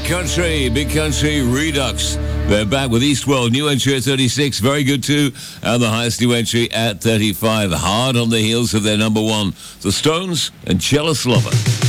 Big Country Redux. They're back with Eastworld, new entry at 36, very good too, and the highest new entry at 35, hard on the heels of their number one, The Stones and Jealous Lover.